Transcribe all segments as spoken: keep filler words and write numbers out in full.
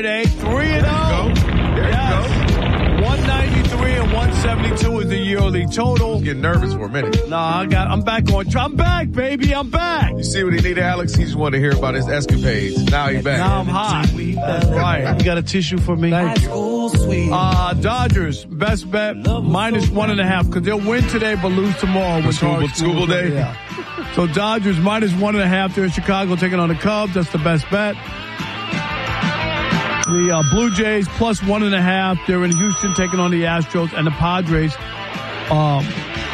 Three and oh. There you Yes. go. one ninety-three and one seventy-two is the yearly total. Getting nervous for a minute. No, I got. I'm back on. I'm back, baby. I'm back. You see what he needed, Alex? He just wanted to hear about his escapades. Now he's back. Now I'm hot. That's right. You got a tissue for me? Thank you. Uh, Dodgers, best bet, minus one and a half, because they'll win today but lose tomorrow. With Scuba, Scuba Day? Yeah. So Dodgers, minus one and a half. They're in Chicago taking on the Cubs. That's the best bet. The uh, Blue Jays, plus one and a half. They're in Houston taking on the Astros. And the Padres, um,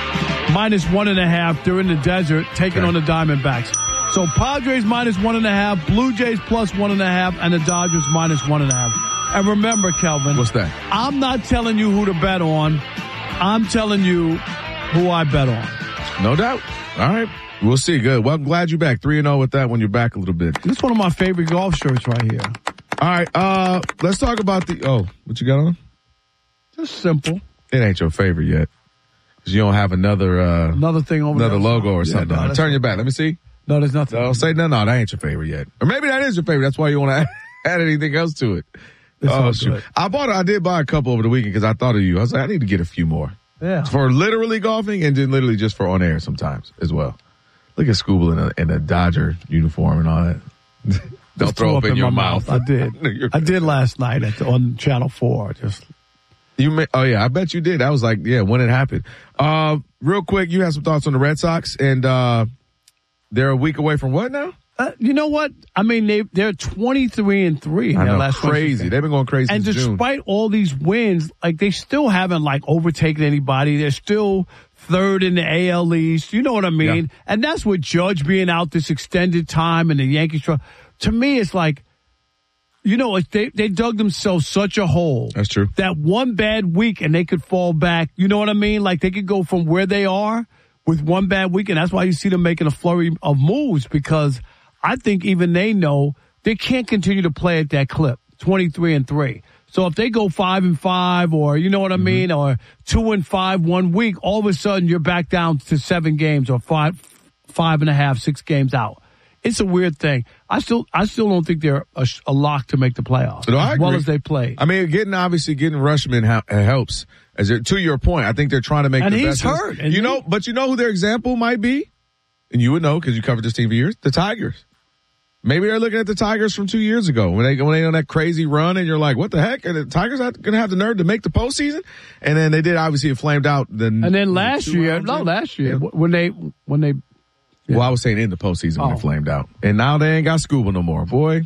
minus one and a half. They're in the desert taking Okay. on the Diamondbacks. So Padres minus one and a half, Blue Jays plus one and a half, and the Dodgers minus one and a half. And remember, Kelvin. What's that? I'm not telling you who to bet on. I'm telling you who I bet on. No doubt. All right. We'll see. Good. Well, I'm glad you're back. three and oh with that when you're back a little bit. This is one of my favorite golf shirts right here. All right. Uh, let's talk about the, oh, what you got on? Just simple. It ain't your favorite yet. Because you don't have another, uh, Another thing over another there. logo or Yeah, something. no, on it. that's- Turn your back. Let me see. No, there's nothing. Don't say no, no, that ain't your favorite yet. Or maybe that is your favorite. That's why you want to add anything else to it. It's Oh, all shoot. good. I bought, I did buy a couple over the weekend because I thought of you. I was like, I need to get a few more. Yeah. For literally golfing and then literally just for on air sometimes as well. Look at Scuba in a, in a Dodger uniform and all that. Don't Just throw up in, your my mouth. I did. You're- I did last night at, on Channel four. Just You may, oh yeah, I bet you did. I was like, yeah, when it happened. Uh, real quick, you have some thoughts on the Red Sox and, uh, they're a week away from what now? uh, you know what? I mean, they they're twenty-three and three in I their know, last crazy. twenty-six. They've been going crazy And since June. despite all these wins, like they still haven't like overtaken anybody. They're still third in the A L East. You know what I mean? Yeah. And that's with Judge being out this extended time and the Yankees. Tr- to me, it's like, you know, it's, they they dug themselves such a hole. That's true. That one bad week and they could fall back. You know what I mean? Like they could go from where they are with one bad week, and that's why you see them making a flurry of moves, because I think even they know they can't continue to play at that clip, twenty-three and three. So if they go five and five, or you know what I mean, or two and five one week, all of a sudden you're back down to seven games or five, five and a half, six games out. It's a weird thing. I still, I still don't think they're a, a lock to make the playoffs No, I as well agree. as they play. I mean, getting obviously getting Rushman ha- helps. As it, to your point, I think they're trying to make And the he's best. of this. hurt, You isn't know, he? but you know who their example might be, and you would know because you covered this team for years. The Tigers. Maybe they're looking at the Tigers from two years ago when they when they on that crazy run, and you're like, what the heck? Are the Tigers going to have the nerve to make the postseason? And then they did. Obviously, it flamed out. The, And then last two year, rounds no, in. last year Yeah. when they when they Well, I was saying in the postseason when Oh. it flamed out, and now they ain't got Scuba no more, boy.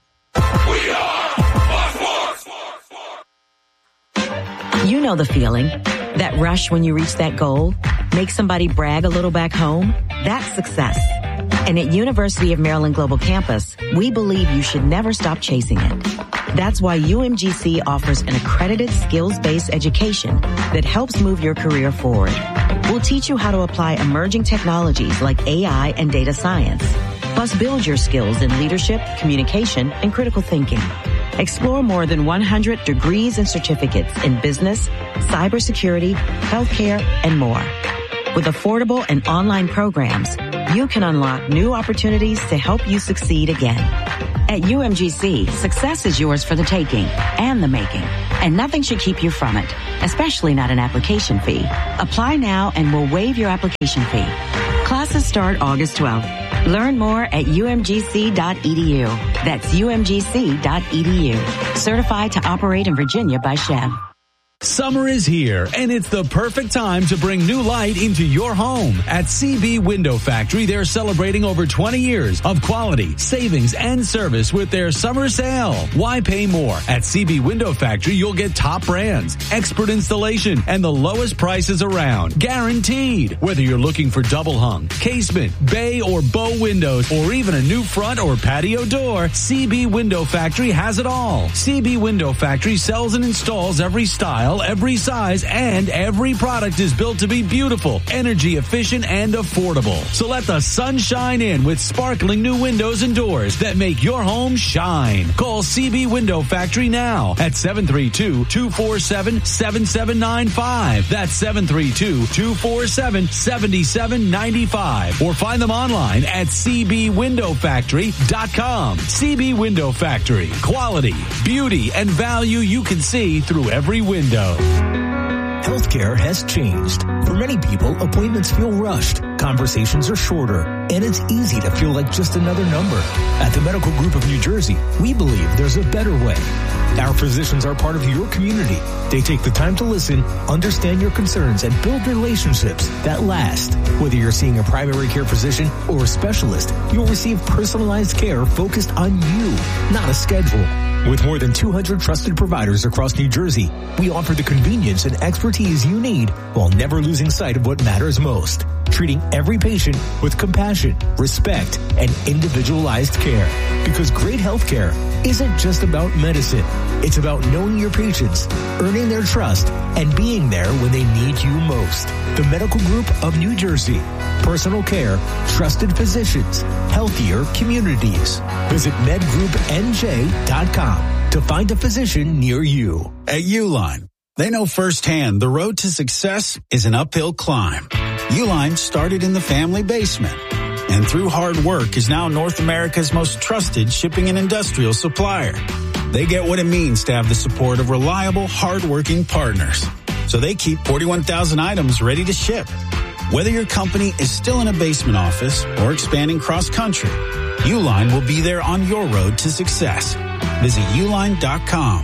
You know the feeling. That rush when you reach that goal. Make somebody brag a little back home. That's success. And at University of Maryland Global Campus, we believe you should never stop chasing it. That's why U M G C offers an accredited skills-based education that helps move your career forward. We'll teach you how to apply emerging technologies like A I and data science. Plus, build your skills in leadership, communication, and critical thinking. Explore more than one hundred degrees and certificates in business, cybersecurity, healthcare, and more. With affordable and online programs, you can unlock new opportunities to help you succeed again. At U M G C, success is yours for the taking and the making, and nothing should keep you from it, especially not an application fee. Apply now and we'll waive your application fee. Classes start August twelfth. Learn more at U M G C dot E D U. That's U M G C dot E D U. Certified to operate in Virginia by Chev. Summer is here, and it's the perfect time to bring new light into your home. At C B Window Factory, they're celebrating over twenty years of quality, savings, and service with their summer sale. Why pay more? At C B Window Factory, you'll get top brands, expert installation, and the lowest prices around. Guaranteed. Whether you're looking for double hung, casement, bay, or bow windows, or even a new front or patio door, C B Window Factory has it all. C B Window Factory sells and installs every style style, every size, and every product is built to be beautiful, energy efficient, and affordable. So let the sun shine in with sparkling new windows and doors that make your home shine. Call C B Window Factory now at seven three two, two four seven, seven seven nine five. That's seven three two, two four seven, seven seven nine five. Or find them online at c b window factory dot com. C B Window Factory. Quality, beauty, and value you can see through every window. Healthcare has changed. For many people, appointments feel rushed, conversations are shorter, and it's easy to feel like just another number. At the Medical Group of New Jersey, we believe there's a better way. Our physicians are part of your community. They take the time to listen, understand your concerns, and build relationships that last. Whether you're seeing a primary care physician or a specialist, you'll receive personalized care focused on you, not a schedule. With more than two hundred trusted providers across New Jersey, we offer the convenience and expertise you need while never losing sight of what matters most. Treating every patient with compassion, respect, and individualized care. Because great health care isn't just about medicine. It's about knowing your patients, earning their trust, and being there when they need you most. The Medical Group of New Jersey. Personal care, trusted physicians, healthier communities. Visit med group n j dot com to find a physician near you. At Uline, they know firsthand the road to success is an uphill climb. Uline started in the family basement and through hard work is now North America's most trusted shipping and industrial supplier. They get what it means to have the support of reliable, hardworking partners. So they keep forty-one thousand items ready to ship. Whether your company is still in a basement office or expanding cross-country, Uline will be there on your road to success. Visit uline dot com.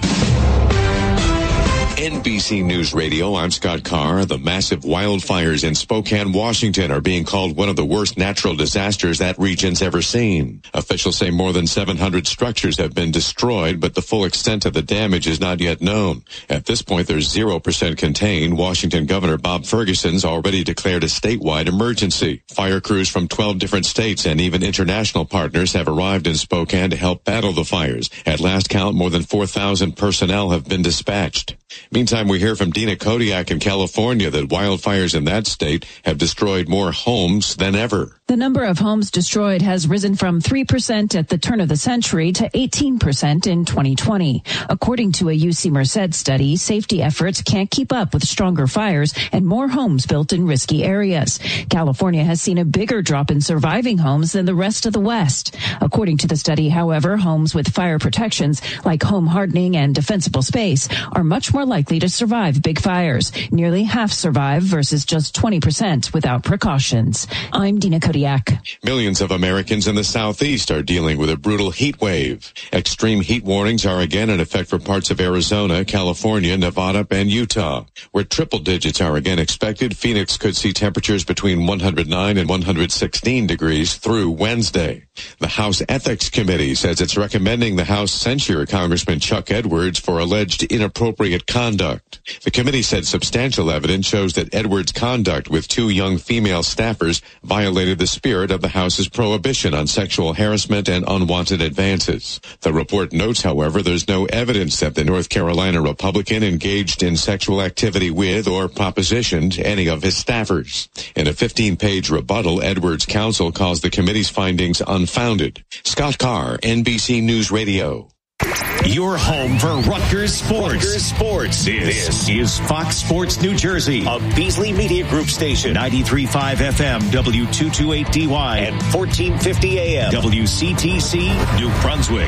N B C News Radio, I'm Scott Carr. The massive wildfires in Spokane, Washington are being called one of the worst natural disasters that region's ever seen. Officials say more than seven hundred structures have been destroyed, but the full extent of the damage is not yet known. At this point, there's zero percent contained. Washington Governor Bob Ferguson's already declared a statewide emergency. Fire crews from twelve different states and even international partners have arrived in Spokane to help battle the fires. At last count, more than four thousand personnel have been dispatched. Meantime, we hear from Dina Kodiak in California that wildfires in that state have destroyed more homes than ever. The number of homes destroyed has risen from three percent at the turn of the century to eighteen percent in twenty twenty. According to a U C Merced study, safety efforts can't keep up with stronger fires and more homes built in risky areas. California has seen a bigger drop in surviving homes than the rest of the West. According to the study, however, homes with fire protections like home hardening and defensible space are much more likely to survive big fires. Nearly half survive versus just twenty percent without precautions. I'm Dina Kodiak. Millions of Americans in the Southeast are dealing with a brutal heat wave. Extreme heat warnings are again in effect for parts of Arizona, California, Nevada, and Utah. Where triple digits are again expected, Phoenix could see temperatures between one hundred nine and one hundred sixteen degrees through Wednesday. The House Ethics Committee says it's recommending the House censure Congressman Chuck Edwards for alleged inappropriate conduct. The committee said substantial evidence shows that Edwards' conduct with two young female staffers violated the spirit of the House's prohibition on sexual harassment and unwanted advances. The report notes, however, there's no evidence that the North Carolina Republican engaged in sexual activity with or propositioned any of his staffers. In a fifteen-page rebuttal, Edwards' counsel calls the committee's findings unfounded. Scott Carr, N B C News Radio. Your home for Rutgers Sports. Rutgers Sports. This, this is Fox Sports New Jersey, a Beasley Media Group station, ninety-three point five F M, W two twenty-eight D Y, and fourteen fifty A M, W C T C, New Brunswick.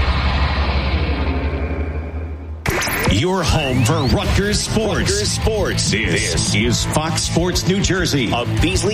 Your home for Rutgers Sports. Rutgers Sports. This, this is Fox Sports New Jersey, a Beasley